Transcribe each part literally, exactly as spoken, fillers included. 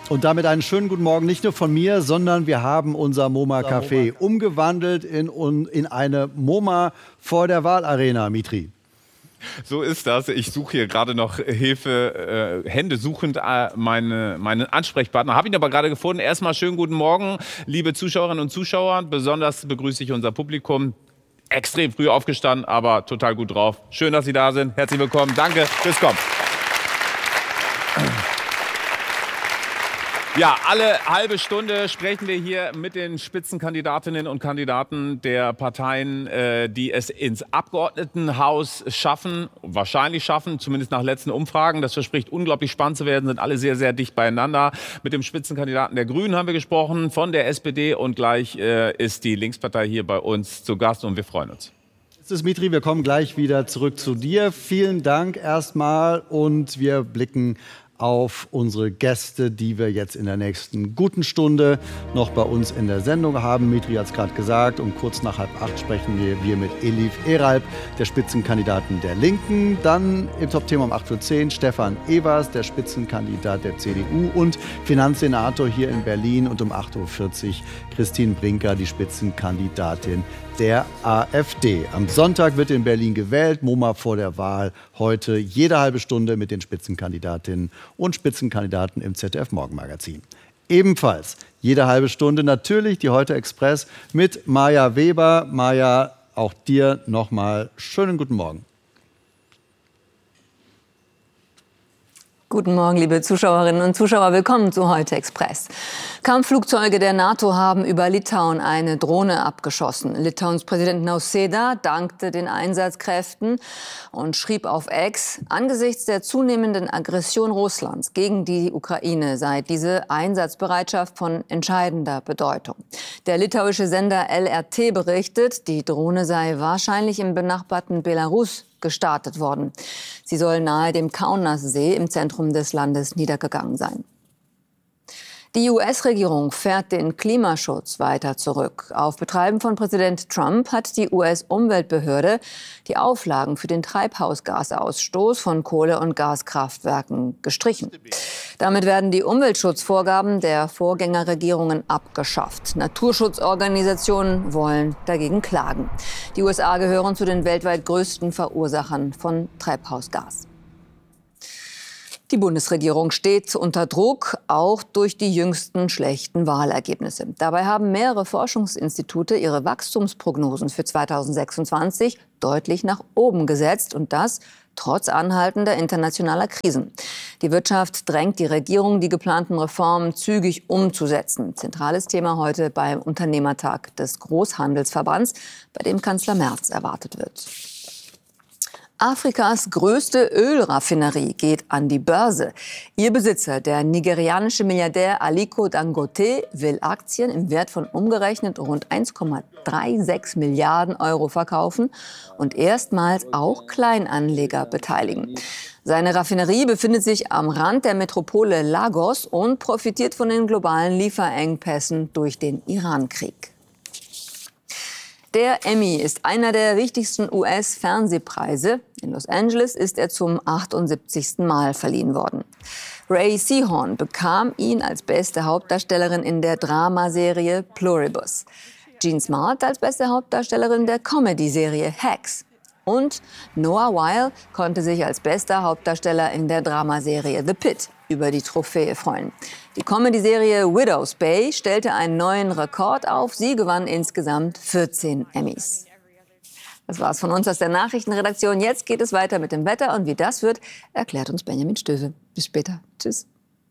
Und damit einen schönen guten Morgen, nicht nur von mir, sondern wir haben unser MoMA-Café umgewandelt in, in eine MoMA vor der Wahlarena, Mitri. So ist das. Ich suche hier gerade noch Hilfe, äh, Hände suchend äh, meine, meinen Ansprechpartner. Habe ihn aber gerade gefunden. Erstmal schönen guten Morgen, liebe Zuschauerinnen und Zuschauer. Besonders begrüße ich unser Publikum. Extrem früh aufgestanden, aber total gut drauf. Schön, dass Sie da sind. Herzlich willkommen. Danke fürs Kommen. Ja, alle halbe Stunde sprechen wir hier mit den Spitzenkandidatinnen und Kandidaten der Parteien, äh, die es ins Abgeordnetenhaus schaffen, wahrscheinlich schaffen, zumindest nach letzten Umfragen. Das verspricht unglaublich spannend zu werden, sind alle sehr, sehr dicht beieinander. Mit dem Spitzenkandidaten der Grünen haben wir gesprochen, von der S P D, und gleich äh, ist die Linkspartei hier bei uns zu Gast und wir freuen uns. Das ist Mitri, wir kommen gleich wieder zurück zu dir. Vielen Dank erstmal und wir blicken auf unsere Gäste, die wir jetzt in der nächsten guten Stunde noch bei uns in der Sendung haben. Mitri hat es gerade gesagt, um kurz nach halb acht sprechen wir, wir mit Elif Eralp, der Spitzenkandidaten der Linken. Dann im Top-Thema um acht Uhr zehn Stefan Evers, der Spitzenkandidat der C D U und Finanzsenator hier in Berlin. Und um acht Uhr vierzig Christine Brinker, die Spitzenkandidatin der AfD. Am Sonntag wird in Berlin gewählt, MoMA vor der Wahl. Heute jede halbe Stunde mit den Spitzenkandidatinnen und Spitzenkandidaten im Z D F-Morgenmagazin. Ebenfalls jede halbe Stunde natürlich die Heute Express mit Maja Weber. Maja, auch dir nochmal schönen guten Morgen. Guten Morgen, liebe Zuschauerinnen und Zuschauer. Willkommen zu Heute Express. Kampfflugzeuge der NATO haben über Litauen eine Drohne abgeschossen. Litauens Präsident Nausėda dankte den Einsatzkräften und schrieb auf X, angesichts der zunehmenden Aggression Russlands gegen die Ukraine sei diese Einsatzbereitschaft von entscheidender Bedeutung. Der litauische Sender L R T berichtet, die Drohne sei wahrscheinlich im benachbarten Belarus gestartet worden. Sie soll nahe dem Kaunassee im Zentrum des Landes niedergegangen sein. Die U S-Regierung fährt den Klimaschutz weiter zurück. Auf Betreiben von Präsident Trump hat die U S-Umweltbehörde die Auflagen für den Treibhausgasausstoß von Kohle- und Gaskraftwerken gestrichen. Damit werden die Umweltschutzvorgaben der Vorgängerregierungen abgeschafft. Naturschutzorganisationen wollen dagegen klagen. Die U S A gehören zu den weltweit größten Verursachern von Treibhausgas. Die Bundesregierung steht unter Druck, auch durch die jüngsten schlechten Wahlergebnisse. Dabei haben mehrere Forschungsinstitute ihre Wachstumsprognosen für zweitausendsechsundzwanzig deutlich nach oben gesetzt, und das trotz anhaltender internationaler Krisen. Die Wirtschaft drängt die Regierung, die geplanten Reformen zügig umzusetzen. Zentrales Thema heute beim Unternehmertag des Großhandelsverbands, bei dem Kanzler Merz erwartet wird. Afrikas größte Ölraffinerie geht an die Börse. Ihr Besitzer, der nigerianische Milliardär Aliko Dangote, will Aktien im Wert von umgerechnet rund eins Komma sechsunddreißig Milliarden Euro verkaufen und erstmals auch Kleinanleger beteiligen. Seine Raffinerie befindet sich am Rand der Metropole Lagos und profitiert von den globalen Lieferengpässen durch den Irankrieg. Der Emmy ist einer der wichtigsten U S-Fernsehpreise. In Los Angeles ist er zum achtundsiebzigsten Mal verliehen worden. Ray Seahorn bekam ihn als beste Hauptdarstellerin in der Dramaserie Pluribus. Jean Smart als beste Hauptdarstellerin der Comedy-Serie Hacks. Und Noah Weil konnte sich als bester Hauptdarsteller in der Dramaserie The Pitt über die Trophäe freuen. Die Comedy-Serie Widow's Bay stellte einen neuen Rekord auf. Sie gewann insgesamt vierzehn Emmys. Das war's von uns aus der Nachrichtenredaktion. Jetzt geht es weiter mit dem Wetter. Und wie das wird, erklärt uns Benjamin Stöwe. Bis später. Tschüss.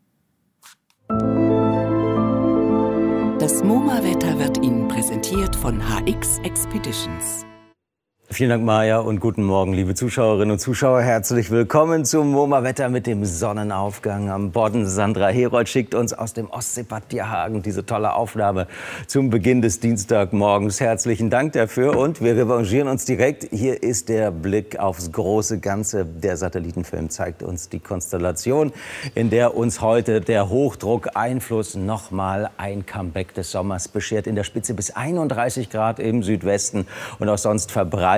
Das MoMA-Wetter wird Ihnen präsentiert von H X Expeditions. Vielen Dank, Maja, und guten Morgen, liebe Zuschauerinnen und Zuschauer. Herzlich willkommen zum MoMA-Wetter mit dem Sonnenaufgang am Bodden. Sandra Herold schickt uns aus dem Ostseebad Tierhagen diese tolle Aufnahme zum Beginn des Dienstagmorgens. Herzlichen Dank dafür und wir revanchieren uns direkt. Hier ist der Blick aufs große Ganze. Der Satellitenfilm zeigt uns die Konstellation, in der uns heute der Hochdruckeinfluss nochmal ein Comeback des Sommers beschert. In der Spitze bis einunddreißig Grad im Südwesten und auch sonst verbreitet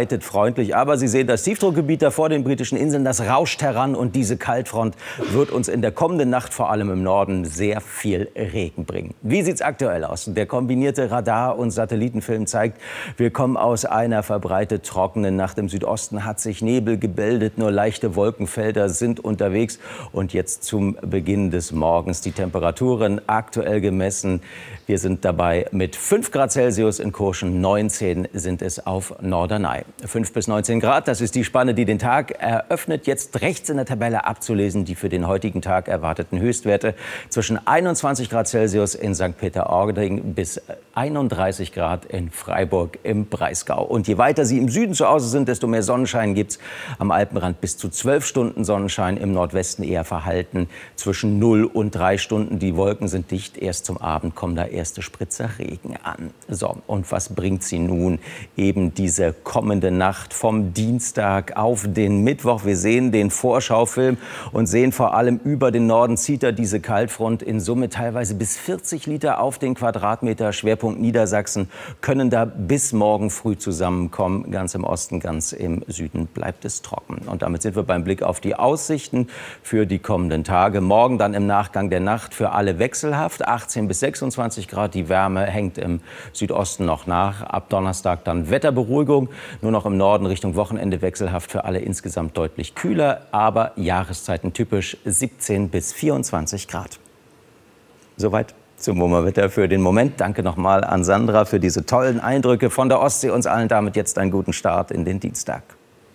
begleitet, freundlich. Aber Sie sehen das Tiefdruckgebiet da vor den britischen Inseln, das rauscht heran. Und diese Kaltfront wird uns in der kommenden Nacht vor allem im Norden sehr viel Regen bringen. Wie sieht es aktuell aus? Der kombinierte Radar- und Satellitenfilm zeigt, wir kommen aus einer verbreitet trockenen Nacht. Im Südosten hat sich Nebel gebildet, nur leichte Wolkenfelder sind unterwegs. Und jetzt zum Beginn des Morgens die Temperaturen aktuell gemessen. Wir sind dabei mit fünf Grad Celsius in Kurschen, neunzehn sind es auf Norderney. fünf bis neunzehn Grad, das ist die Spanne, die den Tag eröffnet. Jetzt rechts in der Tabelle abzulesen die für den heutigen Tag erwarteten Höchstwerte. Zwischen einundzwanzig Grad Celsius in Sankt Peter-Ording bis einunddreißig Grad in Freiburg im Breisgau. Und je weiter Sie im Süden zu Hause sind, desto mehr Sonnenschein gibt es. Am Alpenrand bis zu zwölf Stunden Sonnenschein, im Nordwesten eher verhalten zwischen null und drei Stunden. Die Wolken sind dicht, erst zum Abend kommen da erste Spritzer Regen an. So, und was bringt sie nun? Eben diese kommende Nacht vom Dienstag auf den Mittwoch. Wir sehen den Vorschaufilm und sehen vor allem über den Norden zieht er diese Kaltfront in Summe teilweise bis vierzig Liter auf den Quadratmeter. Schwerpunkt Niedersachsen können da bis morgen früh zusammenkommen. Ganz im Osten, ganz im Süden bleibt es trocken. Und damit sind wir beim Blick auf die Aussichten für die kommenden Tage. Morgen dann im Nachgang der Nacht für alle wechselhaft. achtzehn bis sechsundzwanzig Grad. Die Wärme hängt im Südosten noch nach. Ab Donnerstag dann Wetterberuhigung. Nur noch im Norden Richtung Wochenende wechselhaft für alle insgesamt deutlich kühler. Aber Jahreszeiten typisch siebzehn bis vierundzwanzig Grad. Soweit zum MoMA-Wetter für den Moment. Danke nochmal an Sandra für diese tollen Eindrücke von der Ostsee. Uns allen damit jetzt einen guten Start in den Dienstag.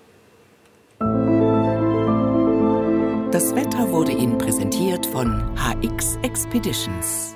Das Wetter wurde Ihnen präsentiert von H X Expeditions.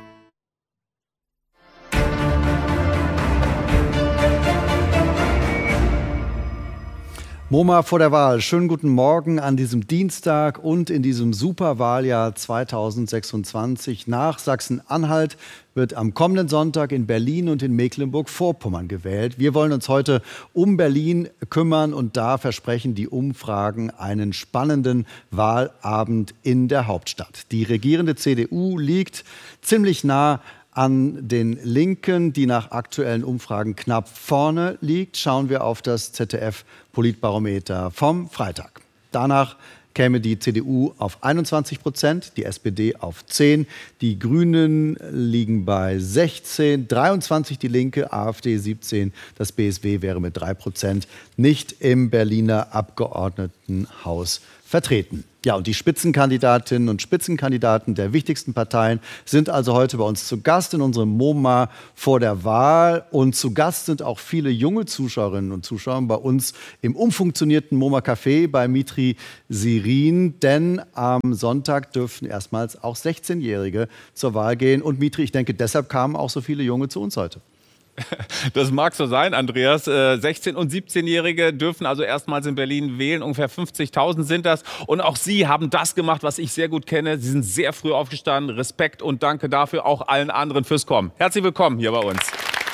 MoMA vor der Wahl. Schönen guten Morgen an diesem Dienstag und in diesem Superwahljahr zweitausendsechsundzwanzig. Nach Sachsen-Anhalt wird am kommenden Sonntag in Berlin und in Mecklenburg-Vorpommern gewählt. Wir wollen uns heute um Berlin kümmern und da versprechen die Umfragen einen spannenden Wahlabend in der Hauptstadt. Die regierende C D U liegt ziemlich nah an den Linken, die nach aktuellen Umfragen knapp vorne liegt. Schauen wir auf das Z D F-Politbarometer vom Freitag. Danach käme die C D U auf einundzwanzig Prozent, die S P D auf zehn, die Grünen liegen bei sechzehn, dreiundzwanzig die Linke, AfD siebzehn, das B S W wäre mit drei Prozent nicht im Berliner Abgeordnetenhaus vertreten. Ja, und die Spitzenkandidatinnen und Spitzenkandidaten der wichtigsten Parteien sind also heute bei uns zu Gast in unserem MoMA vor der Wahl. Und zu Gast sind auch viele junge Zuschauerinnen und Zuschauer bei uns im umfunktionierten MoMA Café bei Mitri Sirin. Denn am Sonntag dürfen erstmals auch sechzehnjährige zur Wahl gehen. Und Mitri, ich denke, deshalb kamen auch so viele Junge zu uns heute. Das mag so sein, Andreas. sechzehn- und siebzehnjährige dürfen also erstmals in Berlin wählen. Ungefähr fünfzigtausend sind das. Und auch Sie haben das gemacht, was ich sehr gut kenne. Sie sind sehr früh aufgestanden. Respekt und danke dafür auch allen anderen fürs Kommen. Herzlich willkommen hier bei uns.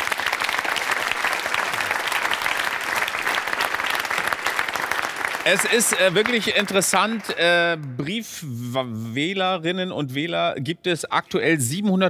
Es ist äh, wirklich interessant. Äh, Briefwählerinnen und Wähler gibt es aktuell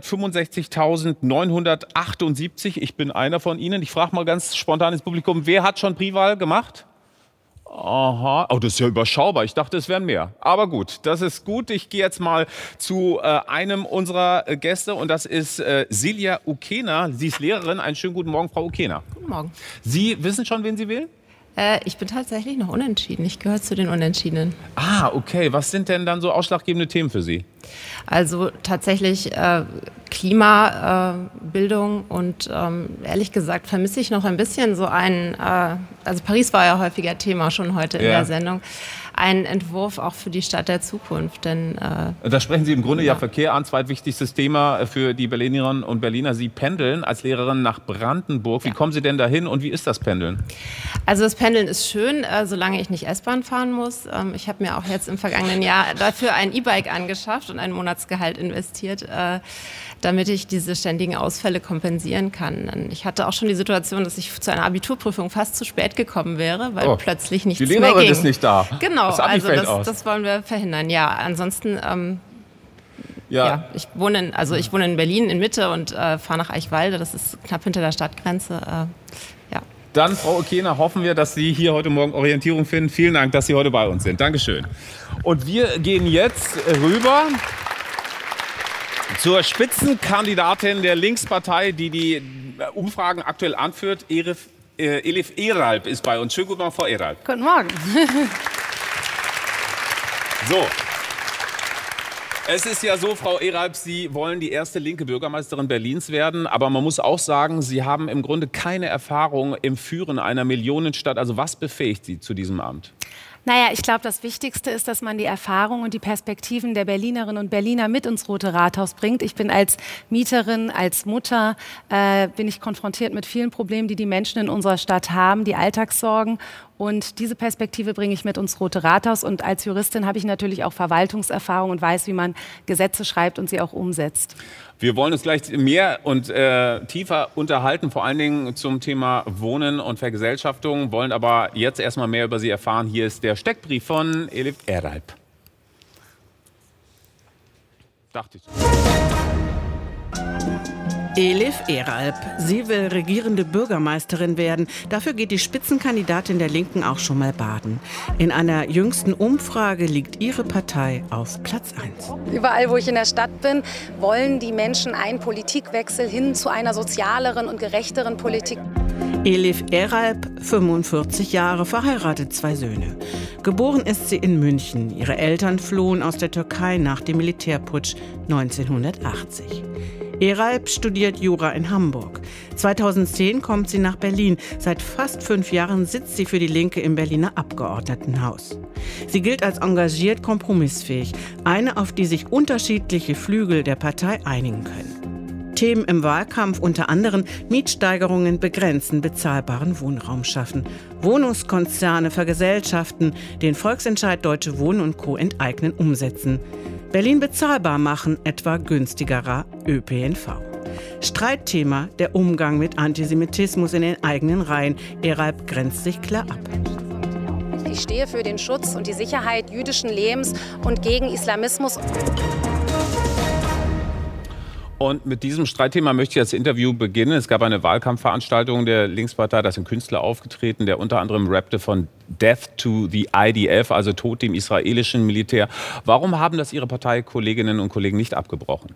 siebenhundertfünfundsechzigtausendneunhundertachtundsiebzig. Ich bin einer von Ihnen. Ich frage mal ganz spontan ins Publikum, wer hat schon Briefwahl gemacht? Aha, oh, das ist ja überschaubar. Ich dachte, es wären mehr. Aber gut, das ist gut. Ich gehe jetzt mal zu äh, einem unserer äh, Gäste und das ist äh, Silja Ukena. Sie ist Lehrerin. Einen schönen guten Morgen, Frau Ukena. Guten Morgen. Sie wissen schon, wen Sie wählen? Äh, ich bin tatsächlich noch unentschieden. Ich gehöre zu den Unentschiedenen. Ah, okay. Was sind denn dann so ausschlaggebende Themen für Sie? Also tatsächlich äh, Klimabildung äh, und ähm, ehrlich gesagt vermisse ich noch ein bisschen so einen, äh, also Paris war ja häufiger Thema schon heute in ja. der Sendung, einen Entwurf auch für die Stadt der Zukunft. Denn, äh, da sprechen Sie im Grunde ja, ja Verkehr an, zweitwichtigstes Thema für die Berlinerinnen und Berliner. Sie pendeln als Lehrerin nach Brandenburg. Wie ja. kommen Sie denn dahin und wie ist das Pendeln? Also das Pendeln ist schön, äh, solange ich nicht S-Bahn fahren muss. Ähm, ich habe mir auch jetzt im vergangenen Jahr dafür ein E-Bike angeschafft und ein Monatsgehalt investiert, äh, damit ich diese ständigen Ausfälle kompensieren kann. Ich hatte auch schon die Situation, dass ich zu einer Abiturprüfung fast zu spät gekommen wäre, weil oh, plötzlich nichts mehr ging. Die Lehrerin ist nicht da. Genau, das also das, das wollen wir verhindern. Ja, ansonsten, ähm, ja. ja, ich wohne in, also ich wohne in Berlin in Mitte und äh, fahre nach Eichwalde. Das ist knapp hinter der Stadtgrenze. Äh, ja. Dann, Frau Okena, hoffen wir, dass Sie hier heute Morgen Orientierung finden. Vielen Dank, dass Sie heute bei uns sind. Dankeschön. Und wir gehen jetzt rüber zur Spitzenkandidatin der Linkspartei, die die Umfragen aktuell anführt. Elif, äh, Elif Eralp ist bei uns. Schönen guten Morgen, Frau Eralp. Guten Morgen. So. Es ist ja so, Frau Eralp, Sie wollen die erste linke Bürgermeisterin Berlins werden. Aber man muss auch sagen, Sie haben im Grunde keine Erfahrung im Führen einer Millionenstadt. Also was befähigt Sie zu diesem Amt? Naja, ich glaube, das Wichtigste ist, dass man die Erfahrung und die Perspektiven der Berlinerinnen und Berliner mit ins Rote Rathaus bringt. Ich bin als Mieterin, als Mutter, äh, bin ich konfrontiert mit vielen Problemen, die die Menschen in unserer Stadt haben, die Alltagssorgen. Und diese Perspektive bringe ich mit ins Rote Rathaus. Und als Juristin habe ich natürlich auch Verwaltungserfahrung und weiß, wie man Gesetze schreibt und sie auch umsetzt. Wir wollen uns gleich mehr und äh, tiefer unterhalten, vor allen Dingen zum Thema Wohnen und Vergesellschaftung, wollen aber jetzt erstmal mehr über Sie erfahren. Hier ist der Steckbrief von Elif Eralp. Dachte ich. Elif Eralp. Sie will regierende Bürgermeisterin werden. Dafür geht die Spitzenkandidatin der Linken auch schon mal baden. In einer jüngsten Umfrage liegt ihre Partei auf Platz eins. Überall, wo ich in der Stadt bin, wollen die Menschen einen Politikwechsel hin zu einer sozialeren und gerechteren Politik. Elif Eralp, fünfundvierzig Jahre, verheiratet, zwei Söhne. Geboren ist sie in München. Ihre Eltern flohen aus der Türkei nach dem Militärputsch neunzehnhundertachtzig. Eralp studiert Jura in Hamburg. zweitausendzehn kommt sie nach Berlin. Seit fast fünf Jahren sitzt sie für die Linke im Berliner Abgeordnetenhaus. Sie gilt als engagiert kompromissfähig, eine, auf die sich unterschiedliche Flügel der Partei einigen können. Themen im Wahlkampf unter anderem Mietsteigerungen begrenzen, bezahlbaren Wohnraum schaffen, Wohnungskonzerne vergesellschaften, den Volksentscheid Deutsche Wohnen und Co. enteignen, umsetzen. Berlin bezahlbar machen, etwa günstigerer Ö P N V. Streitthema der Umgang mit Antisemitismus in den eigenen Reihen. Eralp grenzt sich klar ab. Ich stehe für den Schutz und die Sicherheit jüdischen Lebens und gegen Islamismus. Und mit diesem Streitthema möchte ich das Interview beginnen. Es gab eine Wahlkampfveranstaltung der Linkspartei, da ist ein Künstler aufgetreten, der unter anderem rappte von Death to the I D F, also Tod dem israelischen Militär. Warum haben das Ihre Parteikolleginnen und Kollegen nicht abgebrochen?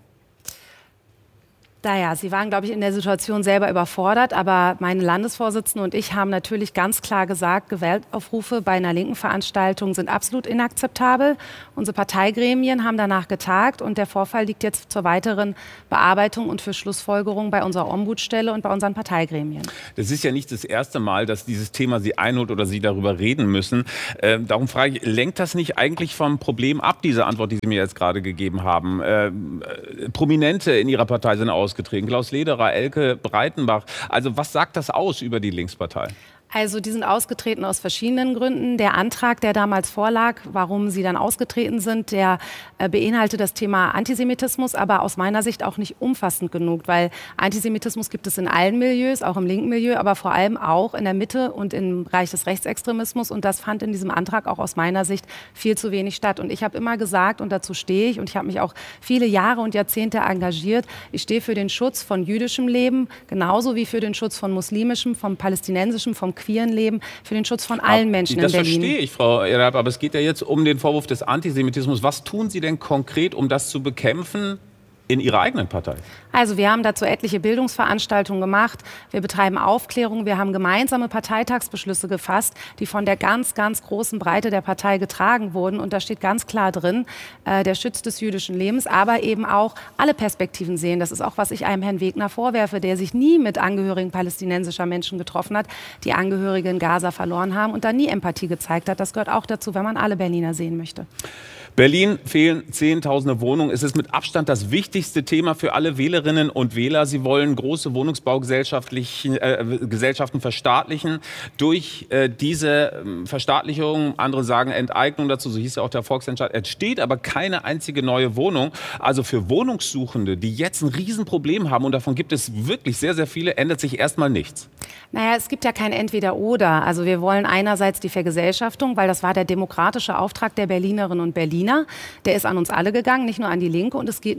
Naja, Sie waren, glaube ich, in der Situation selber überfordert. Aber meine Landesvorsitzende und ich haben natürlich ganz klar gesagt, Gewaltaufrufe bei einer linken Veranstaltung sind absolut inakzeptabel. Unsere Parteigremien haben danach getagt und der Vorfall liegt jetzt zur weiteren Bearbeitung und für Schlussfolgerung bei unserer Ombudsstelle und bei unseren Parteigremien. Das ist ja nicht das erste Mal, dass dieses Thema Sie einholt oder Sie darüber reden müssen. Äh, darum frage ich, lenkt das nicht eigentlich vom Problem ab, diese Antwort, die Sie mir jetzt gerade gegeben haben? Äh, Prominente in Ihrer Partei sind aus Getreten. Klaus Lederer, Elke Breitenbach. Also was sagt das aus über die Linkspartei? Also die sind ausgetreten aus verschiedenen Gründen. Der Antrag, der damals vorlag, warum sie dann ausgetreten sind, der äh, beinhaltet das Thema Antisemitismus, aber aus meiner Sicht auch nicht umfassend genug, weil Antisemitismus gibt es in allen Milieus, auch im linken Milieu, aber vor allem auch in der Mitte und im Bereich des Rechtsextremismus. Und das fand in diesem Antrag auch aus meiner Sicht viel zu wenig statt. Und ich habe immer gesagt, und dazu stehe ich, und ich habe mich auch viele Jahre und Jahrzehnte engagiert, ich stehe für den Schutz von jüdischem Leben, genauso wie für den Schutz von muslimischem, vom palästinensischen, vom queeren Leben, für den Schutz von allen Menschen in Berlin. Das verstehe ich, Frau Eralp, aber es geht ja jetzt um den Vorwurf des Antisemitismus. Was tun Sie denn konkret, um das zu bekämpfen in Ihrer eigenen Partei? Also wir haben dazu etliche Bildungsveranstaltungen gemacht. Wir betreiben Aufklärung. Wir haben gemeinsame Parteitagsbeschlüsse gefasst, die von der ganz, ganz großen Breite der Partei getragen wurden. Und da steht ganz klar drin, äh, der Schutz des jüdischen Lebens, aber eben auch alle Perspektiven sehen. Das ist auch, was ich einem Herrn Wegner vorwerfe, der sich nie mit Angehörigen palästinensischer Menschen getroffen hat, die Angehörige in Gaza verloren haben und da nie Empathie gezeigt hat. Das gehört auch dazu, wenn man alle Berliner sehen möchte. Berlin fehlen Zehntausende Wohnungen. Es ist mit Abstand das wichtigste Thema für alle Wählerinnen und Wähler. Sie wollen große Wohnungsbaugesellschaften äh, verstaatlichen. Durch äh, diese äh, Verstaatlichung, andere sagen Enteignung dazu, so hieß ja auch der Volksentscheid, entsteht aber keine einzige neue Wohnung. Also für Wohnungssuchende, die jetzt ein Riesenproblem haben, und davon gibt es wirklich sehr, sehr viele, ändert sich erstmal nichts. Naja, es gibt ja kein Entweder-Oder. Also wir wollen einerseits die Vergesellschaftung, weil das war der demokratische Auftrag der Berlinerinnen und Berliner. Der ist an uns alle gegangen, nicht nur an die Linke. Und es geht mir darum,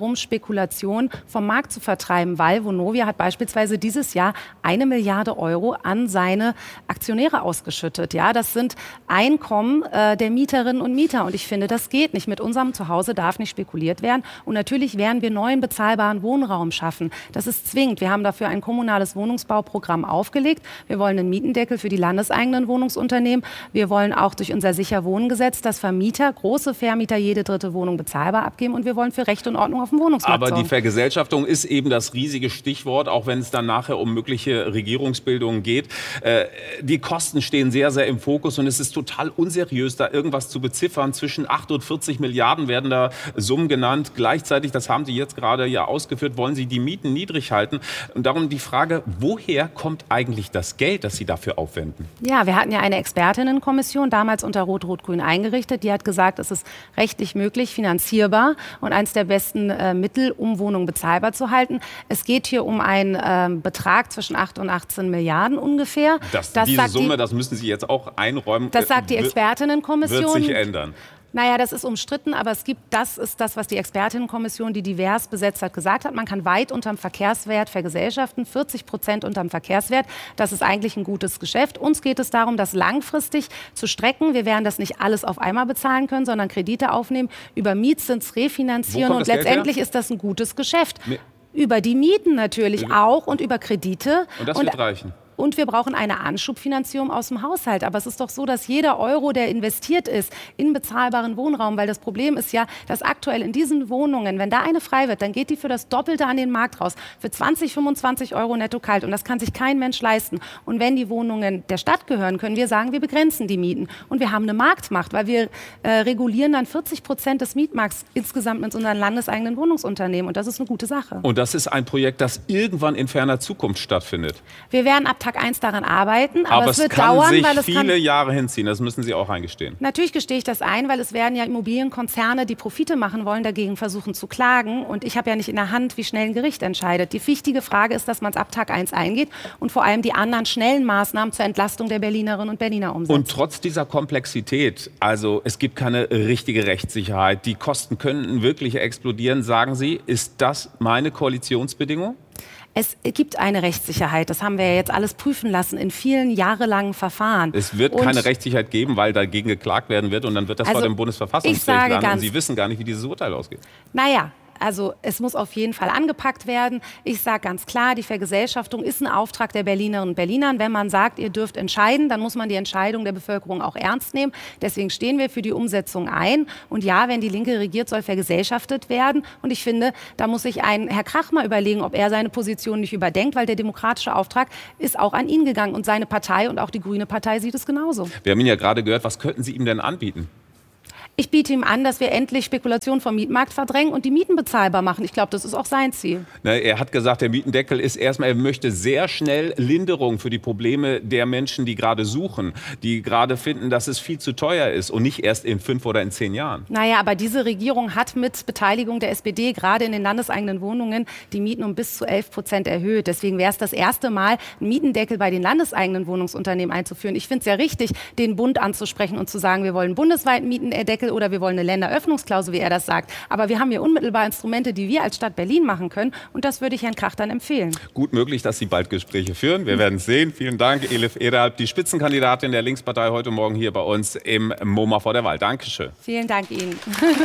darum, Spekulation vom Markt zu vertreiben, weil Vonovia hat beispielsweise dieses Jahr eine Milliarde Euro an seine Aktionäre ausgeschüttet. Ja, das sind Einkommen äh, der Mieterinnen und Mieter. Und ich finde, das geht nicht. Mit unserem Zuhause darf nicht spekuliert werden. Und natürlich werden wir neuen bezahlbaren Wohnraum schaffen. Das ist zwingend. Wir haben dafür ein kommunales Wohnungsbauprogramm aufgelegt. Wir wollen einen Mietendeckel für die landeseigenen Wohnungsunternehmen. Wir wollen auch durch unser Sicher-Wohnen-Gesetz, dass Vermieter, große Vermieter, jede dritte Wohnung bezahlbar abgeben. Und wir wollen für Recht und Ordnung auf dem Wohnungsmarkt sorgen. Aber die Vergesellschaftung ist eben das riesige Stichwort, auch wenn es dann nachher um mögliche Regierungsbildungen geht. Äh, die Kosten stehen sehr, sehr im Fokus und es ist total unseriös, da irgendwas zu beziffern. Zwischen acht und vierzig Milliarden werden da Summen genannt. Gleichzeitig, das haben Sie jetzt gerade ja ausgeführt, wollen Sie die Mieten niedrig halten. Und darum die Frage, woher kommt eigentlich das Geld, das Sie dafür aufwenden? Ja, wir hatten ja eine Expertinnenkommission, damals unter Rot-Rot-Grün eingerichtet. Die hat gesagt, es ist rechtlich möglich, finanzierbar und eines der besten äh, Mittel, um Wohnungen bezahlbar zu halten. Es geht hier um einen äh, Betrag zwischen acht und achtzehn Milliarden ungefähr. Das, das diese Summe, die, das müssen Sie jetzt auch einräumen. Das sagt die Expertinnenkommission. Wird sich ändern. Naja, das ist umstritten, aber es gibt, das ist das, was die Expertinnenkommission, die divers besetzt hat, gesagt hat. Man kann weit unterm Verkehrswert vergesellschaften, vierzig Prozent unterm Verkehrswert. Das ist eigentlich ein gutes Geschäft. Uns geht es darum, das langfristig zu strecken. Wir werden das nicht alles auf einmal bezahlen können, sondern Kredite aufnehmen, über Mietzins refinanzieren und letztendlich ist das ein gutes Geschäft. Nee. Über die Mieten natürlich auch und über Kredite. Und das wird reichen. Und wir brauchen eine Anschubfinanzierung aus dem Haushalt. Aber es ist doch so, dass jeder Euro, der investiert ist in bezahlbaren Wohnraum, weil das Problem ist ja, dass aktuell in diesen Wohnungen, wenn da eine frei wird, dann geht die für das Doppelte an den Markt raus. Für zwanzig, fünfundzwanzig Euro netto kalt. Und das kann sich kein Mensch leisten. Und wenn die Wohnungen der Stadt gehören, können wir sagen, wir begrenzen die Mieten. Und wir haben eine Marktmacht, weil wir äh, regulieren dann vierzig Prozent des Mietmarkts insgesamt mit unseren landeseigenen Wohnungsunternehmen. Und das ist eine gute Sache. Und das ist ein Projekt, das irgendwann in ferner Zukunft stattfindet. Wir werden ab Tag eins daran arbeiten, aber, aber es wird es kann dauern, sich weil es viele kann Jahre hinziehen. Das müssen Sie auch eingestehen. Natürlich gestehe ich das ein, weil es werden ja Immobilienkonzerne, die Profite machen wollen, dagegen versuchen zu klagen. Und ich habe ja nicht in der Hand, wie schnell ein Gericht entscheidet. Die wichtige Frage ist, dass man es ab Tag eins eingeht und vor allem die anderen schnellen Maßnahmen zur Entlastung der Berlinerinnen und Berliner umsetzt. Und trotz dieser Komplexität, also es gibt keine richtige Rechtssicherheit, die Kosten könnten wirklich explodieren, sagen Sie, ist das meine Koalitionsbedingung? Es gibt eine Rechtssicherheit. Das haben wir ja jetzt alles prüfen lassen in vielen jahrelangen Verfahren. Es wird und keine Rechtssicherheit geben, weil dagegen geklagt werden wird und dann wird das also vor dem Bundesverfassungsgericht landen und Sie wissen gar nicht, wie dieses Urteil ausgeht. Naja. Also es muss auf jeden Fall angepackt werden. Ich sage ganz klar, die Vergesellschaftung ist ein Auftrag der Berlinerinnen und Berliner. Wenn man sagt, ihr dürft entscheiden, dann muss man die Entscheidung der Bevölkerung auch ernst nehmen. Deswegen stehen wir für die Umsetzung ein. Und ja, wenn die Linke regiert, soll vergesellschaftet werden. Und ich finde, da muss sich ein Herr Krach mal überlegen, ob er seine Position nicht überdenkt, weil der demokratische Auftrag ist auch an ihn gegangen. Und seine Partei und auch die Grüne Partei sieht es genauso. Wir haben ihn ja gerade gehört. Was könnten Sie ihm denn anbieten? Ich biete ihm an, dass wir endlich Spekulation vom Mietmarkt verdrängen und die Mieten bezahlbar machen. Ich glaube, das ist auch sein Ziel. Na, er hat gesagt, der Mietendeckel ist erstmal, er möchte sehr schnell Linderung für die Probleme der Menschen, die gerade suchen, die gerade finden, dass es viel zu teuer ist und nicht erst in fünf oder in zehn Jahren. Naja, aber diese Regierung hat mit Beteiligung der S P D gerade in den landeseigenen Wohnungen die Mieten um bis zu elf Prozent erhöht. Deswegen wäre es das erste Mal, einen Mietendeckel bei den landeseigenen Wohnungsunternehmen einzuführen. Ich finde es ja richtig, den Bund anzusprechen und zu sagen, wir wollen bundesweit einen Mietendeckel oder wir wollen eine Länderöffnungsklausel, wie er das sagt. Aber wir haben hier unmittelbar Instrumente, die wir als Stadt Berlin machen können. Und das würde ich Herrn Krach dann empfehlen. Gut möglich, dass Sie bald Gespräche führen. Wir werden es sehen. Vielen Dank, Elif Eralp, die Spitzenkandidatin der Linkspartei, heute Morgen hier bei uns im MoMA vor der Wahl. Dankeschön. Vielen Dank Ihnen.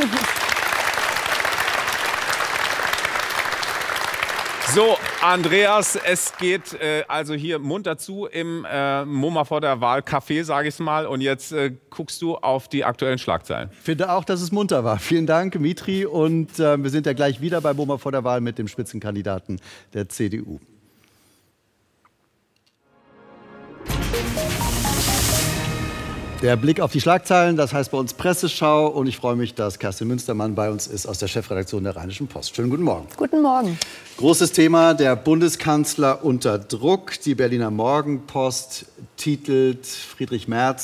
So, Andreas, es geht äh, also hier munter zu im äh, MoMA vor der Wahl Café, sage ich es mal. Und jetzt äh, guckst du auf die aktuellen Schlagzeilen. Ich finde auch, dass es munter war. Vielen Dank, Mitri. Und äh, wir sind ja gleich wieder bei MoMA vor der Wahl mit dem Spitzenkandidaten der C D U. Der Blick auf die Schlagzeilen, das heißt bei uns Presseschau. Und ich freue mich, dass Kerstin Münstermann bei uns ist aus der Chefredaktion der Rheinischen Post. Schönen guten Morgen. Guten Morgen. Großes Thema, der Bundeskanzler unter Druck. Die Berliner Morgenpost titelt, Friedrich Merz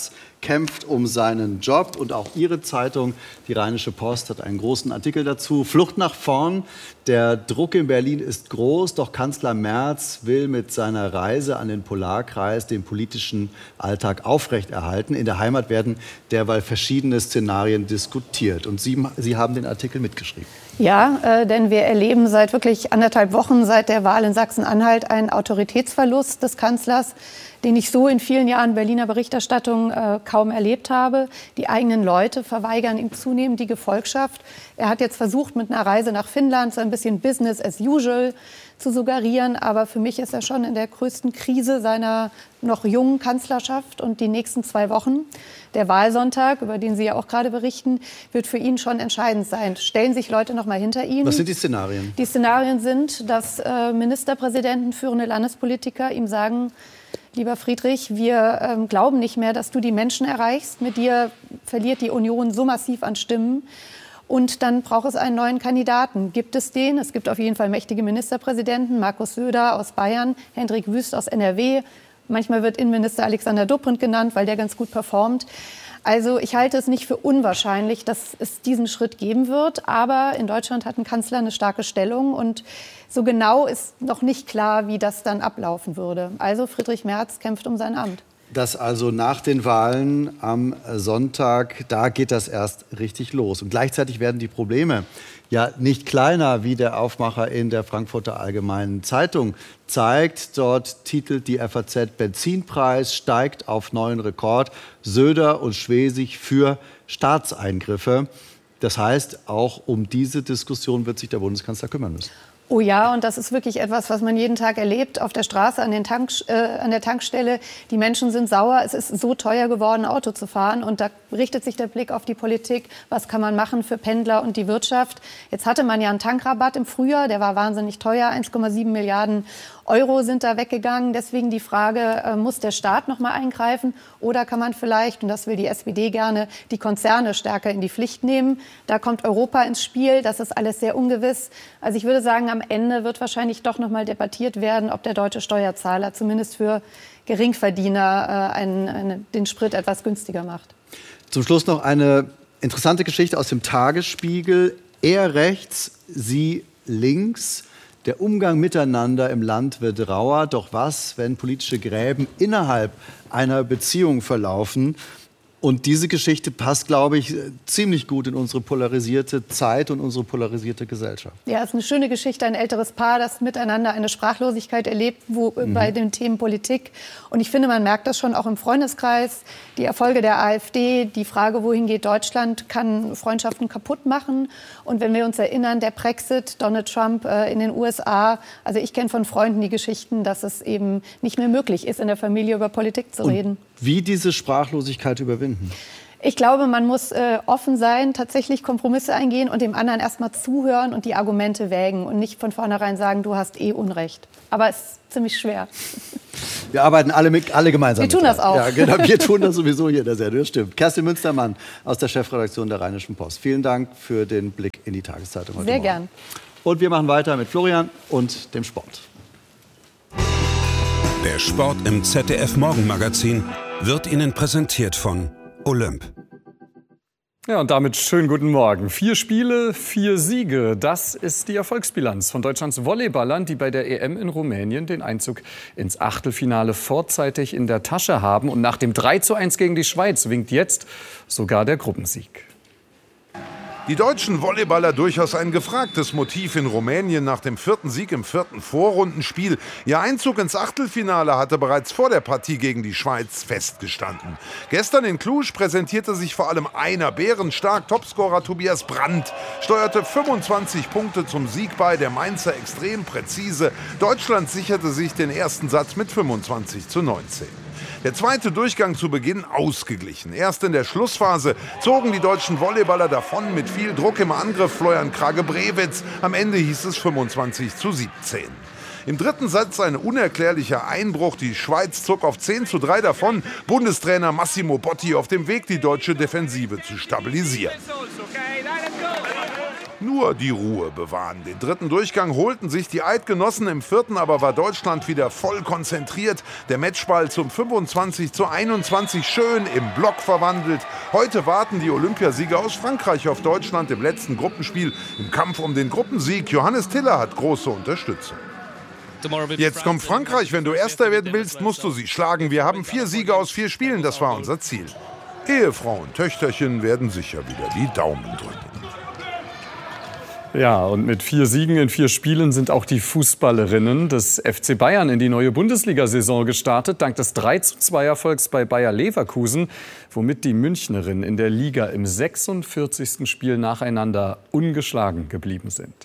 kämpft um seinen Job. Und auch Ihre Zeitung, die Rheinische Post, hat einen großen Artikel dazu. Flucht nach vorn. Der Druck in Berlin ist groß, doch Kanzler Merz will mit seiner Reise an den Polarkreis den politischen Alltag aufrechterhalten. In der Heimat werden derweil verschiedene Szenarien diskutiert. Und Sie, Sie haben den Artikel mitgeschrieben. Ja, äh, denn wir erleben seit wirklich anderthalb Wochen seit der Wahl in Sachsen-Anhalt einen Autoritätsverlust des Kanzlers, den ich so in vielen Jahren Berliner Berichterstattung äh, kaum erlebt habe. Die eigenen Leute verweigern ihm zunehmend die Gefolgschaft. Er hat jetzt versucht, mit einer Reise nach Finnland so ein bisschen Business as usual zu suggerieren. Aber für mich ist er schon in der größten Krise seiner noch jungen Kanzlerschaft. Und die nächsten zwei Wochen, der Wahlsonntag, über den Sie ja auch gerade berichten, wird für ihn schon entscheidend sein. Stellen sich Leute noch mal hinter ihn? Was sind die Szenarien? Die Szenarien sind, dass äh, Ministerpräsidenten, führende Landespolitiker ihm sagen: Lieber Friedrich, wir ähm, glauben nicht mehr, dass du die Menschen erreichst. Mit dir verliert die Union so massiv an Stimmen. Und dann braucht es einen neuen Kandidaten. Gibt es den? Es gibt auf jeden Fall mächtige Ministerpräsidenten. Markus Söder aus Bayern, Hendrik Wüst aus N R W. Manchmal wird Innenminister Alexander Dobrindt genannt, weil der ganz gut performt. Also ich halte es nicht für unwahrscheinlich, dass es diesen Schritt geben wird. Aber in Deutschland hat ein Kanzler eine starke Stellung. Und so genau ist noch nicht klar, wie das dann ablaufen würde. Also Friedrich Merz kämpft um sein Amt. Das also nach den Wahlen am Sonntag, da geht das erst richtig los. Und gleichzeitig werden die Probleme ja nicht kleiner, wie der Aufmacher in der Frankfurter Allgemeinen Zeitung zeigt. Dort titelt die F A Z: Benzinpreis steigt auf neuen Rekord. Söder und Schwesig für Staatseingriffe. Das heißt, auch um diese Diskussion wird sich der Bundeskanzler kümmern müssen. Oh ja, und das ist wirklich etwas, was man jeden Tag erlebt auf der Straße, an, den Tank, äh, an der Tankstelle. Die Menschen sind sauer. Es ist so teuer geworden, Auto zu fahren. Und da richtet sich der Blick auf die Politik. Was kann man machen für Pendler und die Wirtschaft? Jetzt hatte man ja einen Tankrabatt im Frühjahr. Der war wahnsinnig teuer. eins Komma sieben Milliarden Euro sind da weggegangen. Deswegen die Frage, äh, muss der Staat noch mal eingreifen? Oder kann man vielleicht, und das will die S P D gerne, die Konzerne stärker in die Pflicht nehmen? Da kommt Europa ins Spiel. Das ist alles sehr ungewiss. Also ich würde sagen, am Ende wird wahrscheinlich doch noch mal debattiert werden, ob der deutsche Steuerzahler zumindest für Geringverdiener äh, einen, einen, den Sprit etwas günstiger macht. Zum Schluss noch eine interessante Geschichte aus dem Tagesspiegel. Er rechts, Sie links. Der Umgang miteinander im Land wird rauer. Doch was, wenn politische Gräben innerhalb einer Beziehung verlaufen? Und diese Geschichte passt, glaube ich, ziemlich gut in unsere polarisierte Zeit und unsere polarisierte Gesellschaft. Ja, es ist eine schöne Geschichte, ein älteres Paar, das miteinander eine Sprachlosigkeit erlebt wo, mhm. bei den Themen Politik. Und ich finde, man merkt das schon auch im Freundeskreis. Die Erfolge der AfD, die Frage, wohin geht Deutschland, kann Freundschaften kaputt machen. Und wenn wir uns erinnern, der Brexit, Donald Trump äh, in den U S A. Also ich kenne von Freunden die Geschichten, dass es eben nicht mehr möglich ist, in der Familie über Politik zu und reden. Wie diese Sprachlosigkeit überwinden? Ich glaube, man muss äh, offen sein, tatsächlich Kompromisse eingehen und dem anderen erst mal zuhören und die Argumente wägen und nicht von vornherein sagen, du hast eh Unrecht. Aber es ist ziemlich schwer. Wir arbeiten alle, mit, alle gemeinsam. Wir tun das auch. Ja, genau, wir tun das sowieso hier in der Sendung. Das stimmt. Kerstin Münstermann aus der Chefredaktion der Rheinischen Post. Vielen Dank für den Blick in die Tageszeitung heute Sehr Morgen. gern. Und wir machen weiter mit Florian und dem Sport. Der Sport im Z D F-Morgenmagazin wird Ihnen präsentiert von Olymp. Ja, und damit schönen guten Morgen. Vier Spiele, vier Siege. Das ist die Erfolgsbilanz von Deutschlands Volleyballern, die bei der E M in Rumänien den Einzug ins Achtelfinale vorzeitig in der Tasche haben. Und nach dem drei zu eins gegen die Schweiz winkt jetzt sogar der Gruppensieg. Die deutschen Volleyballer durchaus ein gefragtes Motiv in Rumänien nach dem vierten Sieg im vierten Vorrundenspiel. Ihr Einzug ins Achtelfinale hatte bereits vor der Partie gegen die Schweiz festgestanden. Gestern in Cluj präsentierte sich vor allem einer bärenstark. Topscorer Tobias Brandt steuerte fünfundzwanzig Punkte zum Sieg bei, der Mainzer extrem präzise. Deutschland sicherte sich den ersten Satz mit fünfundzwanzig zu neunzehn. Der zweite Durchgang zu Beginn ausgeglichen. Erst in der Schlussphase zogen die deutschen Volleyballer davon mit viel Druck im Angriff. Florian Krage-Brewitz. Am Ende hieß es fünfundzwanzig zu siebzehn. Im dritten Satz ein unerklärlicher Einbruch. Die Schweiz zog auf zehn zu drei davon. Bundestrainer Massimo Botti auf dem Weg, die deutsche Defensive zu stabilisieren. nur die Ruhe bewahren. Den dritten Durchgang holten sich die Eidgenossen, im vierten aber war Deutschland wieder voll konzentriert. Der Matchball zum fünfundzwanzig zu einundzwanzig schön im Block verwandelt. Heute warten die Olympiasieger aus Frankreich auf Deutschland im letzten Gruppenspiel im Kampf um den Gruppensieg. Johannes Tiller hat große Unterstützung. Jetzt kommt Frankreich. Wenn du Erster werden willst, musst du sie schlagen. Wir haben vier Siege aus vier Spielen. Das war unser Ziel. Ehefrau und Töchterchen werden sicher wieder die Daumen drücken. Ja, und mit vier Siegen in vier Spielen sind auch die Fußballerinnen des F C Bayern in die neue Bundesliga-Saison gestartet. Dank des drei zu zwei Erfolgs bei Bayer Leverkusen, womit die Münchnerinnen in der Liga im sechsundvierzigsten Spiel nacheinander ungeschlagen geblieben sind.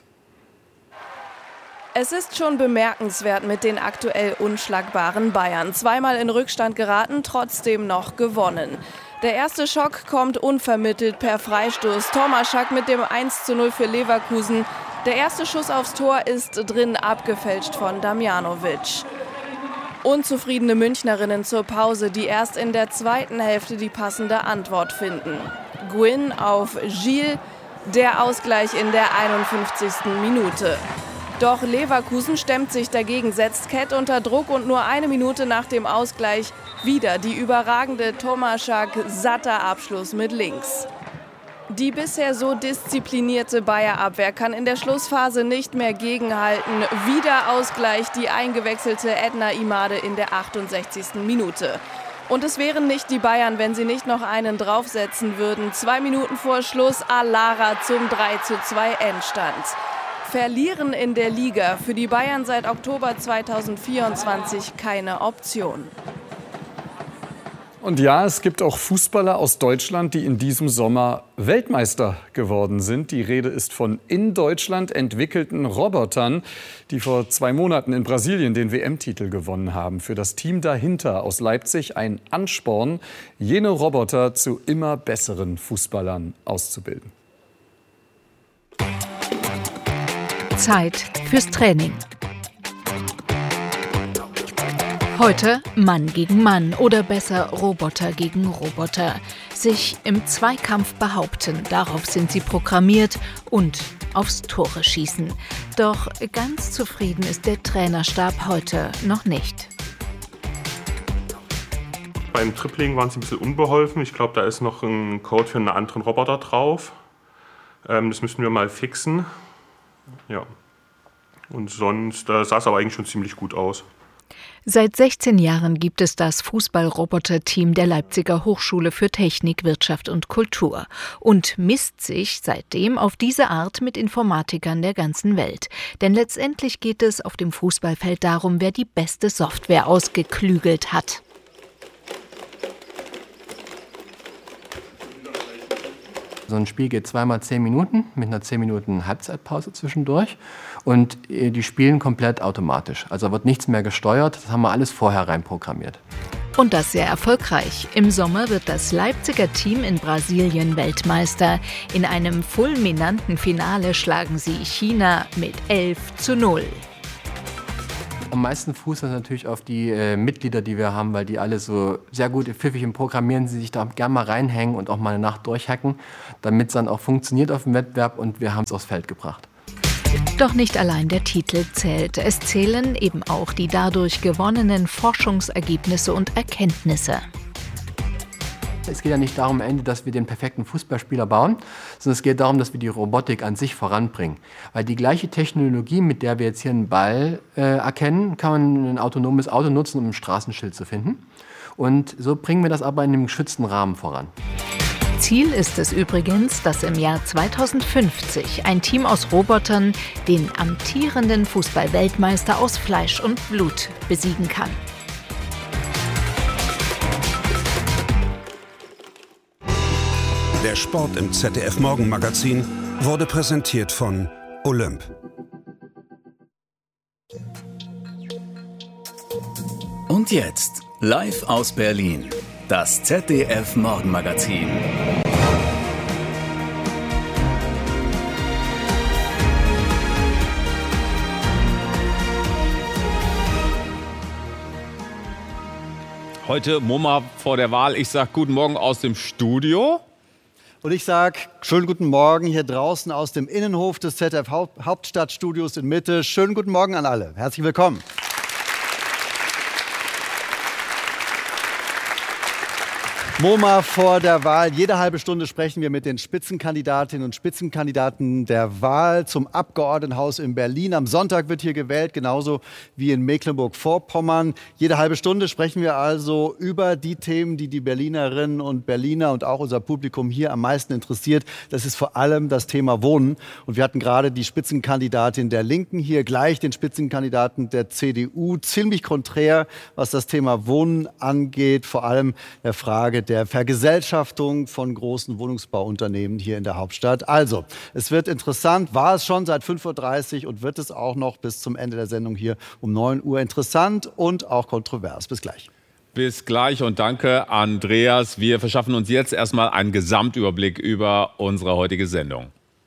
Es ist schon bemerkenswert mit den aktuell unschlagbaren Bayern. Zweimal in Rückstand geraten, trotzdem noch gewonnen. Der erste Schock kommt unvermittelt per Freistoß. Tomašák mit dem eins zu null für Leverkusen. Der erste Schuss aufs Tor ist drin, abgefälscht von Damjanovic. Unzufriedene Münchnerinnen zur Pause, die erst in der zweiten Hälfte die passende Antwort finden. Guin auf Gilles, der Ausgleich in der einundfünfzigsten Minute. Doch Leverkusen stemmt sich dagegen, setzt Kett unter Druck und nur eine Minute nach dem Ausgleich wieder die überragende Tomašák, satter Abschluss mit links. Die bisher so disziplinierte Bayer-Abwehr kann in der Schlussphase nicht mehr gegenhalten. Wieder Ausgleich die eingewechselte Edna Imade in der achtundsechzigsten Minute. Und es wären nicht die Bayern, wenn sie nicht noch einen draufsetzen würden. Zwei Minuten vor Schluss Alara zum drei zu zwei Endstand. Verlieren in der Liga für die Bayern seit Oktober zweitausendvierundzwanzig keine Option. Und ja, es gibt auch Fußballer aus Deutschland, die in diesem Sommer Weltmeister geworden sind. Die Rede ist von in Deutschland entwickelten Robotern, die vor zwei Monaten in Brasilien den W M-Titel gewonnen haben. Für das Team dahinter aus Leipzig ein Ansporn, jene Roboter zu immer besseren Fußballern auszubilden. Zeit fürs Training. Heute Mann gegen Mann oder besser Roboter gegen Roboter. Sich im Zweikampf behaupten, darauf sind sie programmiert und aufs Tore schießen. Doch ganz zufrieden ist der Trainerstab heute noch nicht. Beim Tripling waren sie ein bisschen unbeholfen. Ich glaube, da ist noch ein Code für einen anderen Roboter drauf. Ähm, das müssen wir mal fixen. Ja. Und sonst äh, sah es aber eigentlich schon ziemlich gut aus. Seit sechzehn Jahren gibt es das Fußball-Roboter-Team der Leipziger Hochschule für Technik, Wirtschaft und Kultur und misst sich seitdem auf diese Art mit Informatikern der ganzen Welt. Denn letztendlich geht es auf dem Fußballfeld darum, wer die beste Software ausgeklügelt hat. So ein Spiel geht zweimal zehn Minuten mit einer zehn Minuten Halbzeitpause zwischendurch und die spielen komplett automatisch. Also wird nichts mehr gesteuert, das haben wir alles vorher reinprogrammiert. Und das sehr erfolgreich. Im Sommer wird das Leipziger Team in Brasilien Weltmeister. In einem fulminanten Finale schlagen sie China mit elf zu null. Am meisten fußt das natürlich auf die äh, Mitglieder, die wir haben, weil die alle so sehr gut pfiffig im Programmieren, sie sich da gerne mal reinhängen und auch mal eine Nacht durchhacken, damit es dann auch funktioniert auf dem Wettbewerb und wir haben es aufs Feld gebracht. Doch nicht allein der Titel zählt. Es zählen eben auch die dadurch gewonnenen Forschungsergebnisse und Erkenntnisse. Es geht ja nicht darum am Ende, dass wir den perfekten Fußballspieler bauen, sondern es geht darum, dass wir die Robotik an sich voranbringen. Weil die gleiche Technologie, mit der wir jetzt hier einen Ball äh, erkennen, kann man ein autonomes Auto nutzen, um ein Straßenschild zu finden. Und so bringen wir das aber in einem geschützten Rahmen voran. Ziel ist es übrigens, dass im Jahr zweitausendfünfzig ein Team aus Robotern den amtierenden Fußball-Weltmeister aus Fleisch und Blut besiegen kann. Der Sport im Z D F Morgenmagazin wurde präsentiert von Olymp. Und jetzt, live aus Berlin, das Z D F Morgenmagazin. Heute MoMA vor der Wahl. Ich sage guten Morgen aus dem Studio. Und ich sage, schönen guten Morgen hier draußen aus dem Innenhof des Z D F Haupt Hauptstadtstudios in Mitte. Schönen guten Morgen an alle. Herzlich willkommen. MoMA vor der Wahl. Jede halbe Stunde sprechen wir mit den Spitzenkandidatinnen und Spitzenkandidaten der Wahl zum Abgeordnetenhaus in Berlin. Am Sonntag wird hier gewählt, genauso wie in Mecklenburg-Vorpommern. Jede halbe Stunde sprechen wir also über die Themen, die die Berlinerinnen und Berliner und auch unser Publikum hier am meisten interessiert. Das ist vor allem das Thema Wohnen. Und wir hatten gerade die Spitzenkandidatin der Linken hier, gleich den Spitzenkandidaten der C D U. Ziemlich konträr, was das Thema Wohnen angeht, vor allem der Frage der Vergesellschaftung von großen Wohnungsbauunternehmen hier in der Hauptstadt. Also, es wird interessant, war es schon seit fünf Uhr dreißig und wird es auch noch bis zum Ende der Sendung hier um neun Uhr interessant und auch kontrovers. Bis gleich. Bis gleich und danke, Andreas. Wir verschaffen uns jetzt erstmal einen Gesamtüberblick über unsere heutige Sendung.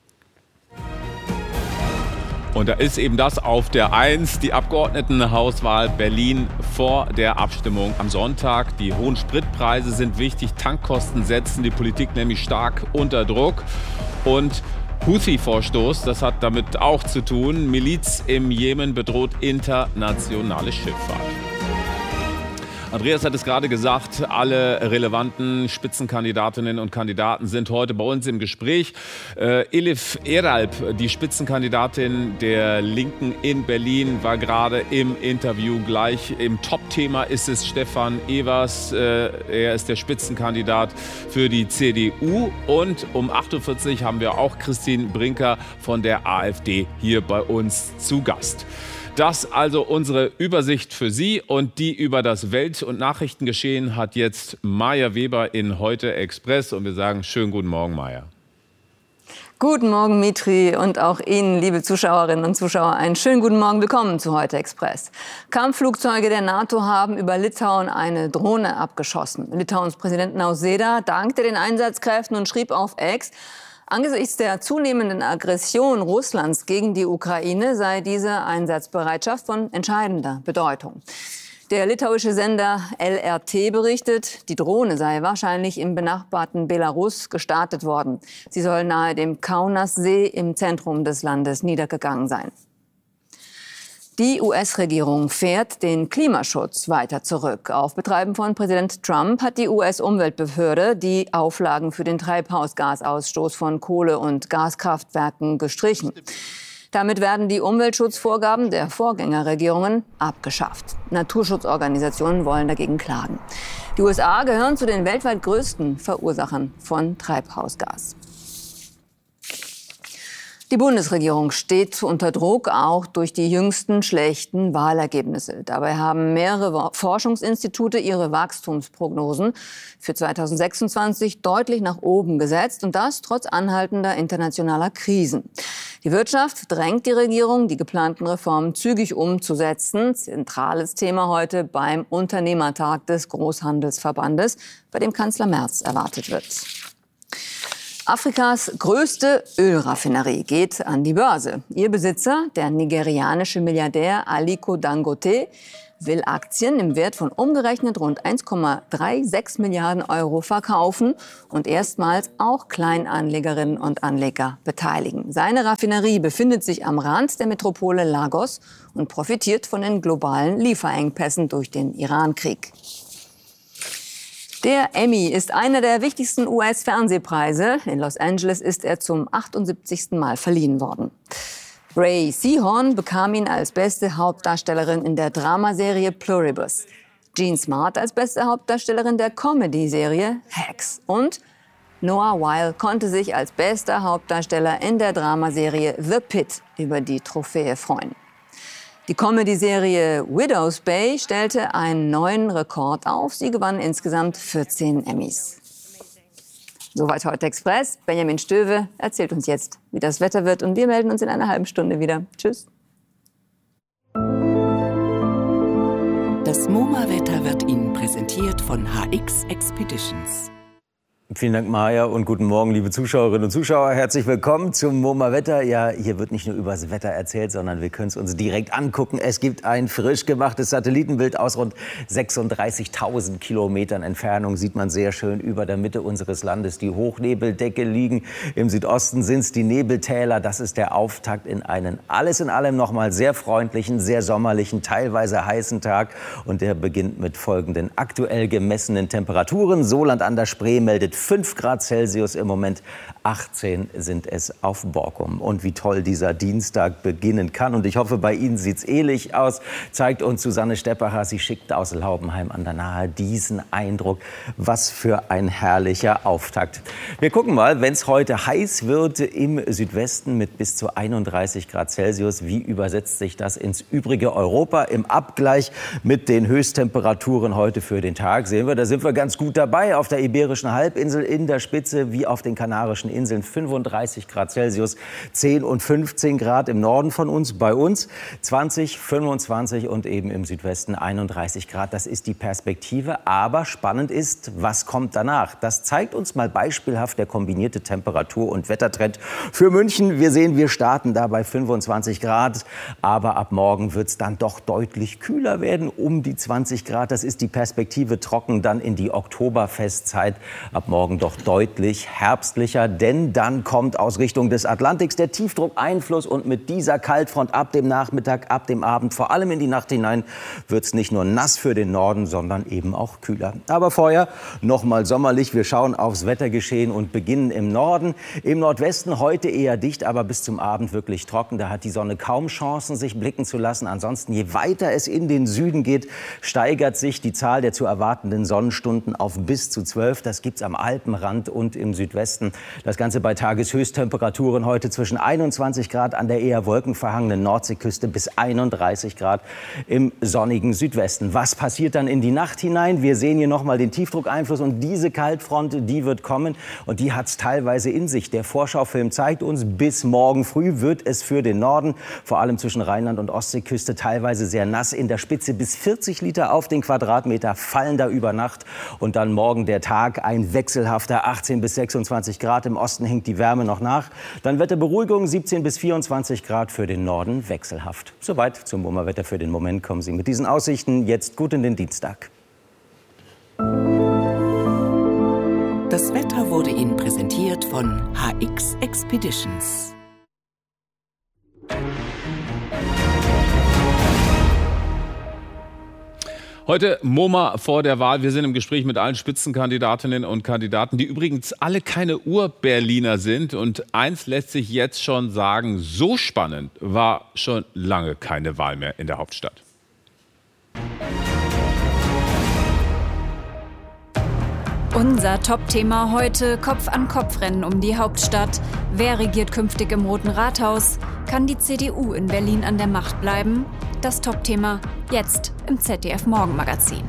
Und da ist eben das auf der eins, die Abgeordnetenhauswahl Berlin vor der Abstimmung am Sonntag. Die hohen Spritpreise sind wichtig, Tankkosten setzen die Politik nämlich stark unter Druck. Und Houthi-Vorstoß, das hat damit auch zu tun. Miliz im Jemen bedroht internationale Schifffahrt. Andreas hat es gerade gesagt, alle relevanten Spitzenkandidatinnen und Kandidaten sind heute bei uns im Gespräch. Äh, Elif Eralp, die Spitzenkandidatin der Linken in Berlin, war gerade im Interview. Gleich im Top-Thema ist es Stefan Evers. Äh, er ist der Spitzenkandidat für die C D U. Und um acht Uhr vierzig haben wir auch Christine Brinker von der AfD hier bei uns zu Gast. Das also unsere Übersicht für Sie, und die über das Welt- und Nachrichtengeschehen hat jetzt Maja Weber in Heute Express, und wir sagen schönen guten Morgen, Maja. Guten Morgen, Mitri, und auch Ihnen, liebe Zuschauerinnen und Zuschauer, einen schönen guten Morgen. Willkommen zu Heute Express. Kampfflugzeuge der NATO haben über Litauen eine Drohne abgeschossen. Litauens Präsident Nausėda dankte den Einsatzkräften und schrieb auf X: Angesichts der zunehmenden Aggression Russlands gegen die Ukraine sei diese Einsatzbereitschaft von entscheidender Bedeutung. Der litauische Sender L R T berichtet, die Drohne sei wahrscheinlich im benachbarten Belarus gestartet worden. Sie soll nahe dem Kaunassee im Zentrum des Landes niedergegangen sein. Die U S-Regierung fährt den Klimaschutz weiter zurück. Auf Betreiben von Präsident Trump hat die U S-Umweltbehörde die Auflagen für den Treibhausgasausstoß von Kohle- und Gaskraftwerken gestrichen. Damit werden die Umweltschutzvorgaben der Vorgängerregierungen abgeschafft. Naturschutzorganisationen wollen dagegen klagen. Die U S A gehören zu den weltweit größten Verursachern von Treibhausgas. Die Bundesregierung steht unter Druck, auch durch die jüngsten schlechten Wahlergebnisse. Dabei haben mehrere Forschungsinstitute ihre Wachstumsprognosen für zweitausendsechsundzwanzig deutlich nach oben gesetzt, und das trotz anhaltender internationaler Krisen. Die Wirtschaft drängt die Regierung, die geplanten Reformen zügig umzusetzen. Zentrales Thema heute beim Unternehmertag des Großhandelsverbandes, bei dem Kanzler Merz erwartet wird. Afrikas größte Ölraffinerie geht an die Börse. Ihr Besitzer, der nigerianische Milliardär Aliko Dangote, will Aktien im Wert von umgerechnet rund eins Komma sechsunddreißig Milliarden Euro verkaufen und erstmals auch Kleinanlegerinnen und Anleger beteiligen. Seine Raffinerie befindet sich am Rand der Metropole Lagos und profitiert von den globalen Lieferengpässen durch den Irankrieg. Der Emmy ist einer der wichtigsten U S-Fernsehpreise. In Los Angeles ist er zum achtundsiebzigsten Mal verliehen worden. Ray Seahorn bekam ihn als beste Hauptdarstellerin in der Dramaserie Pluribus, Jean Smart als beste Hauptdarstellerin der Comedy-Serie Hacks und Noah Weil konnte sich als bester Hauptdarsteller in der Dramaserie The Pit über die Trophäe freuen. Die Comedy-Serie Widow's Bay stellte einen neuen Rekord auf. Sie gewann insgesamt vierzehn Emmys. Soweit Heute Express. Benjamin Stöwe erzählt uns jetzt, wie das Wetter wird. Und wir melden uns in einer halben Stunde wieder. Tschüss. Das MoMA-Wetter wird Ihnen präsentiert von H X Expeditions. Vielen Dank, Maja, und guten Morgen, liebe Zuschauerinnen und Zuschauer. Herzlich willkommen zum MoMA Wetter. Ja, hier wird nicht nur über das Wetter erzählt, sondern wir können es uns direkt angucken. Es gibt ein frisch gemachtes Satellitenbild aus rund sechsunddreißigtausend Kilometern Entfernung. Sieht man sehr schön über der Mitte unseres Landes die Hochnebeldecke liegen. Im Südosten sind es die Nebeltäler. Das ist der Auftakt in einen alles in allem noch mal sehr freundlichen, sehr sommerlichen, teilweise heißen Tag. Und der beginnt mit folgenden aktuell gemessenen Temperaturen. Soland an der Spree meldet fünf Grad Celsius im Moment, achtzehn sind es auf Borkum. Und wie toll dieser Dienstag beginnen kann. Und ich hoffe, bei Ihnen sieht es ähnlich aus, zeigt uns Susanne Steppacher. Sie schickt aus Laubenheim an der Nahe diesen Eindruck. Was für ein herrlicher Auftakt. Wir gucken mal, wenn es heute heiß wird im Südwesten mit bis zu einunddreißig Grad Celsius. Wie übersetzt sich das ins übrige Europa? Im Abgleich mit den Höchsttemperaturen heute für den Tag sehen wir, da sind wir ganz gut dabei. Auf der Iberischen Halbinsel in der Spitze wie auf den Kanarischen Inseln fünfunddreißig Grad Celsius, zehn und fünfzehn Grad im Norden von uns, bei uns zwanzig, fünfundzwanzig und eben im Südwesten einunddreißig Grad. Das ist die Perspektive, aber spannend ist, was kommt danach? Das zeigt uns mal beispielhaft der kombinierte Temperatur- und Wettertrend für München. Wir sehen, wir starten da bei fünfundzwanzig Grad, aber ab morgen wird es dann doch deutlich kühler werden, um die zwanzig Grad. Das ist die Perspektive trocken dann in die Oktoberfestzeit. Ab morgen doch deutlich herbstlicher, denn dann kommt aus Richtung des Atlantiks der Tiefdruckeinfluss und mit dieser Kaltfront ab dem Nachmittag, ab dem Abend, vor allem in die Nacht hinein, wird es nicht nur nass für den Norden, sondern eben auch kühler. Aber vorher noch mal sommerlich. Wir schauen aufs Wettergeschehen und beginnen im Norden. Im Nordwesten heute eher dicht, aber bis zum Abend wirklich trocken. Da hat die Sonne kaum Chancen, sich blicken zu lassen. Ansonsten, je weiter es in den Süden geht, steigert sich die Zahl der zu erwartenden Sonnenstunden auf bis zu zwölf. Das gibt's am Alpenrand und im Südwesten. Das Ganze bei Tageshöchsttemperaturen heute zwischen einundzwanzig Grad an der eher wolkenverhangenen Nordseeküste bis einunddreißig Grad im sonnigen Südwesten. Was passiert dann in die Nacht hinein? Wir sehen hier nochmal den Tiefdruckeinfluss und diese Kaltfront, die wird kommen und die hat es teilweise in sich. Der Vorschaufilm zeigt uns, bis morgen früh wird es für den Norden, vor allem zwischen Rheinland und Ostseeküste, teilweise sehr nass. In der Spitze bis vierzig Liter auf den Quadratmeter fallen da über Nacht und dann morgen der Tag ein wechselhafter achtzehn bis sechsundzwanzig Grad. Im Osten hinkt die Wärme noch nach. Dann Wetterberuhigung, siebzehn bis vierundzwanzig Grad für den Norden, wechselhaft. Soweit zum MoMA-Wetter für den Moment. Kommen Sie mit diesen Aussichten jetzt gut in den Dienstag. Das Wetter wurde Ihnen präsentiert von H X Expeditions. Heute MoMA vor der Wahl. Wir sind im Gespräch mit allen Spitzenkandidatinnen und Kandidaten, die übrigens alle keine Ur-Berliner sind. Und eins lässt sich jetzt schon sagen, so spannend war schon lange keine Wahl mehr in der Hauptstadt. Unser Top-Thema heute: Kopf-an-Kopf-Rennen um die Hauptstadt. Wer regiert künftig im Roten Rathaus? Kann die C D U in Berlin an der Macht bleiben? Das Top-Thema jetzt im Z D F Morgenmagazin.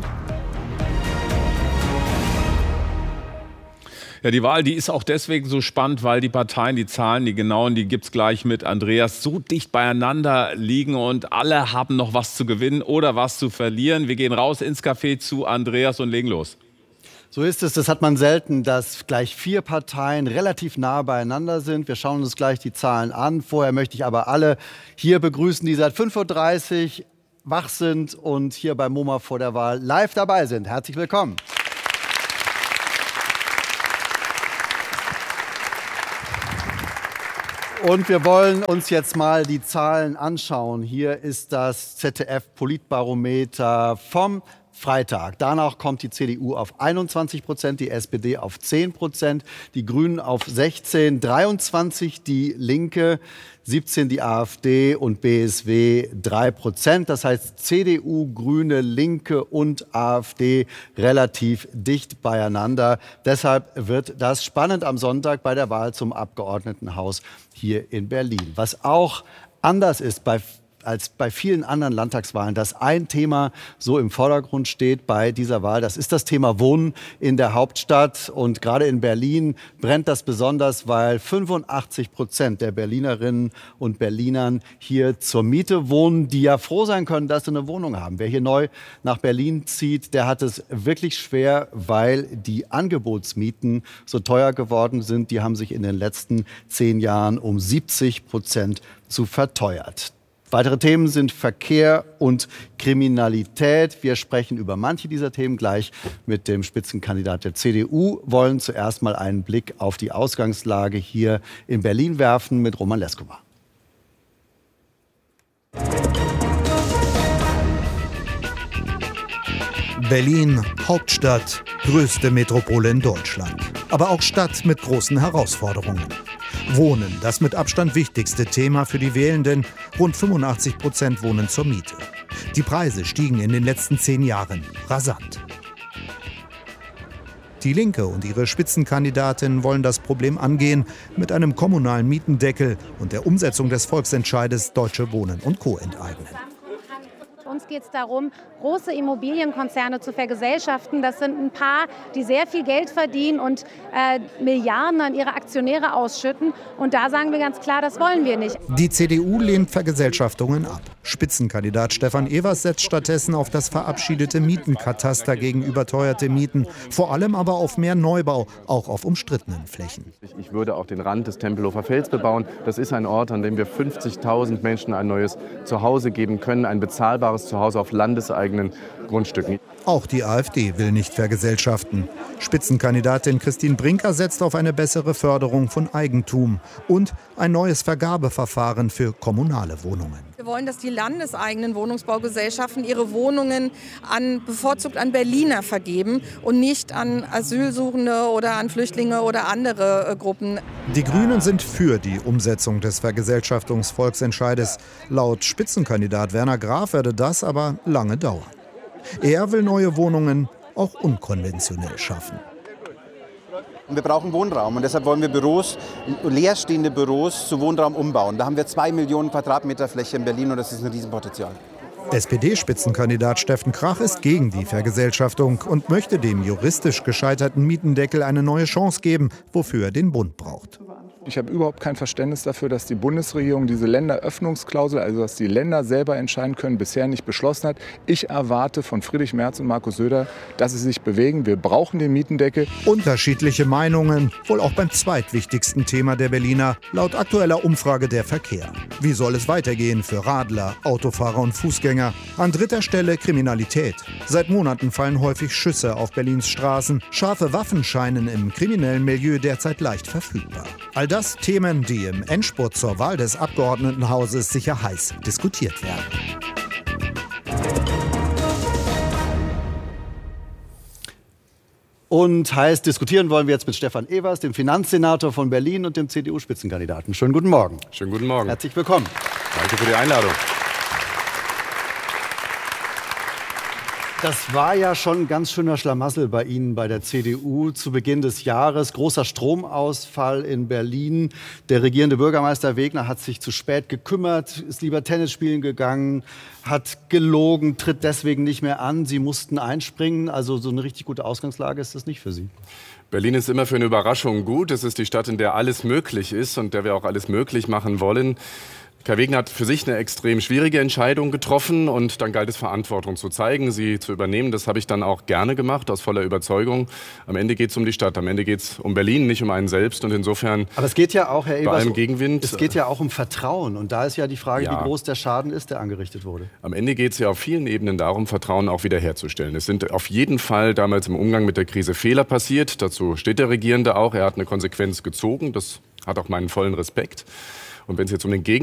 Ja, die Wahl, die ist auch deswegen so spannend, weil die Parteien, die Zahlen, die genauen, die gibt's gleich mit Andreas, so dicht beieinander liegen und alle haben noch was zu gewinnen oder was zu verlieren. Wir gehen raus ins Café zu Andreas und legen los. So ist es, das hat man selten, dass gleich vier Parteien relativ nah beieinander sind. Wir schauen uns gleich die Zahlen an. Vorher möchte ich aber alle hier begrüßen, die seit fünf Uhr dreißig wach sind und hier bei MoMA vor der Wahl live dabei sind. Herzlich willkommen. Und wir wollen uns jetzt mal die Zahlen anschauen. Hier ist das Z D F-Politbarometer vom Freitag. Danach kommt die C D U auf einundzwanzig Prozent, die S P D auf zehn Prozent, die Grünen auf sechzehn, dreiundzwanzig die Linke, siebzehn die AfD und B S W drei Prozent. Das heißt C D U, Grüne, Linke und AfD relativ dicht beieinander. Deshalb wird das spannend am Sonntag bei der Wahl zum Abgeordnetenhaus hier in Berlin. Was auch anders ist bei als bei vielen anderen Landtagswahlen, dass ein Thema so im Vordergrund steht bei dieser Wahl. Das ist das Thema Wohnen in der Hauptstadt. Und gerade in Berlin brennt das besonders, weil fünfundachtzig Prozent der Berlinerinnen und Berlinern hier zur Miete wohnen, die ja froh sein können, dass sie eine Wohnung haben. Wer hier neu nach Berlin zieht, der hat es wirklich schwer, weil die Angebotsmieten so teuer geworden sind. Die haben sich in den letzten zehn Jahren um siebzig Prozent zu verteuert. Weitere Themen sind Verkehr und Kriminalität. Wir sprechen über manche dieser Themen gleich mit dem Spitzenkandidat der C D U, wollen zuerst mal einen Blick auf die Ausgangslage hier in Berlin werfen mit Roman Leskovar. Berlin, Hauptstadt, größte Metropole in Deutschland. Aber auch Stadt mit großen Herausforderungen. Wohnen, das mit Abstand wichtigste Thema für die Wählenden. Rund fünfundachtzig Prozent wohnen zur Miete. Die Preise stiegen in den letzten zehn Jahren rasant. Die Linke und ihre Spitzenkandidatin wollen das Problem angehen mit einem kommunalen Mietendeckel und der Umsetzung des Volksentscheides Deutsche Wohnen und Co. enteignen. Uns geht es darum, große Immobilienkonzerne zu vergesellschaften. Das sind ein paar, die sehr viel Geld verdienen und äh, Milliarden an ihre Aktionäre ausschütten. Und da sagen wir ganz klar, das wollen wir nicht. Die C D U lehnt Vergesellschaftungen ab. Spitzenkandidat Stefan Evers setzt stattdessen auf das verabschiedete Mietenkataster gegen überteuerte Mieten. Vor allem aber auf mehr Neubau, auch auf umstrittenen Flächen. Ich würde auch den Rand des Tempelhofer Felds bebauen. Das ist ein Ort, an dem wir fünfzigtausend Menschen ein neues Zuhause geben können, ein bezahlbares Zuhause auf landeseigenen Grundstücken. Auch die AfD will nicht vergesellschaften. Spitzenkandidatin Christine Brinker setzt auf eine bessere Förderung von Eigentum und ein neues Vergabeverfahren für kommunale Wohnungen. Wir wollen, dass die landeseigenen Wohnungsbaugesellschaften ihre Wohnungen an, bevorzugt an Berliner vergeben und nicht an Asylsuchende oder an Flüchtlinge oder andere äh, Gruppen. Die Grünen sind für die Umsetzung des Vergesellschaftungsvolksentscheides. Laut Spitzenkandidat Werner Graf werde das aber lange dauern. Er will neue Wohnungen auch unkonventionell schaffen. Wir brauchen Wohnraum und deshalb wollen wir Büros, leerstehende Büros zu Wohnraum umbauen. Da haben wir zwei Millionen Quadratmeter Fläche in Berlin und das ist ein Riesenpotenzial. S P D-Spitzenkandidat Steffen Krach ist gegen die Vergesellschaftung und möchte dem juristisch gescheiterten Mietendeckel eine neue Chance geben, wofür er den Bund braucht. Ich habe überhaupt kein Verständnis dafür, dass die Bundesregierung diese Länderöffnungsklausel, also dass die Länder selber entscheiden können, bisher nicht beschlossen hat. Ich erwarte von Friedrich Merz und Markus Söder, dass sie sich bewegen. Wir brauchen den Mietendeckel. Unterschiedliche Meinungen, wohl auch beim zweitwichtigsten Thema der Berliner, laut aktueller Umfrage der Verkehr. Wie soll es weitergehen für Radler, Autofahrer und Fußgänger? An dritter Stelle Kriminalität. Seit Monaten fallen häufig Schüsse auf Berlins Straßen. Scharfe Waffen scheinen im kriminellen Milieu derzeit leicht verfügbar. All das Themen, die im Endspurt zur Wahl des Abgeordnetenhauses sicher heiß diskutiert werden. Und heiß diskutieren wollen wir jetzt mit Stefan Evers, dem Finanzsenator von Berlin und dem C D U-Spitzenkandidaten. Schönen guten Morgen. Schönen guten Morgen. Herzlich willkommen. Danke für die Einladung. Das war ja schon ein ganz schöner Schlamassel bei Ihnen bei der C D U zu Beginn des Jahres. Großer Stromausfall in Berlin. Der regierende Bürgermeister Wegner hat sich zu spät gekümmert, ist lieber Tennis spielen gegangen, hat gelogen, tritt deswegen nicht mehr an. Sie mussten einspringen. Also so eine richtig gute Ausgangslage ist das nicht für Sie. Berlin ist immer für eine Überraschung gut. Es ist die Stadt, in der alles möglich ist und der wir auch alles möglich machen wollen. Kai Wegner hat für sich eine extrem schwierige Entscheidung getroffen und dann galt es, Verantwortung zu zeigen, sie zu übernehmen. Das habe ich dann auch gerne gemacht, aus voller Überzeugung. Am Ende geht es um die Stadt, am Ende geht es um Berlin, nicht um einen selbst. Und insofern, aber es geht ja auch, Herr Evers, bei allem Gegenwind, es geht ja auch um Vertrauen. Und da ist ja die Frage, ja, wie groß der Schaden ist, der angerichtet wurde. Am Ende geht es ja auf vielen Ebenen darum, Vertrauen auch wiederherzustellen. Es sind auf jeden Fall damals im Umgang mit der Krise Fehler passiert. Dazu steht der Regierende auch. Er hat eine Konsequenz gezogen. Das hat auch meinen vollen Respekt. Und wenn es jetzt um den Gegen